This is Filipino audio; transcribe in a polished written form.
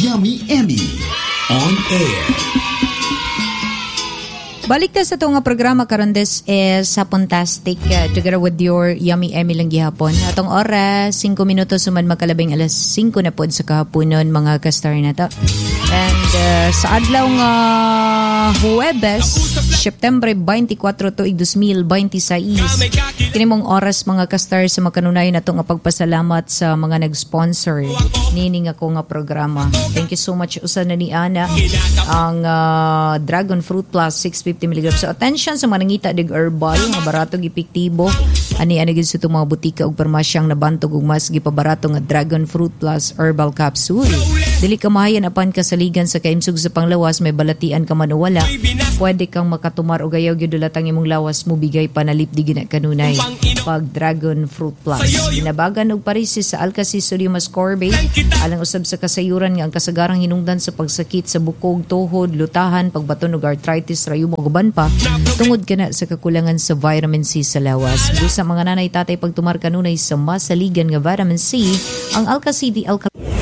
Yummy Emmy on air. Balik ta sa ito nga programa karon this is Hapontastic together with your Yummy Emmy lang gihapon. Atong oras 5 minutos suman magkalabing alas 5 na pod sa kahaponon mga ka-star na to. And sa adlaw nga Huwebes, September 24 tuig 2026. Kini mong oras mga ka-star sa makanunayon nato nga pagpasalamat sa mga nag-sponsor nini nga ko nga programa. Thank you so much usa na ni Ana ang Dragon Fruit Plus 650 mg. So attention sa manangita dig herbal nga barato epektibo ani gid sa mga butika ug parmasyang nabantog ug mas gipabarato nga Dragon Fruit Plus herbal capsule. Dili ka mahayan apan kasaligan sa kaimsug sa panglawas may balatian ka man o wala. Pwede kang makatumar o gayaw gyud latang imong lawas mo bigay panalip di gina kanunay pag Dragon Fruit Plus. Ginabagan og parisis sa Alka-C sodium ascorbate alang usab sa kasayuran nga ang kasagarang hinungdan sa pagsakit sa bukog, tuhod, lutahan, pagbaton og arthritis, rayuma ug uban pa tungod kana sa kakulangan sa vitamin C sa lawas. Sa mga nanay tatay pagtumar kanunay sa masaligan nga vitamin C ang Alka-C di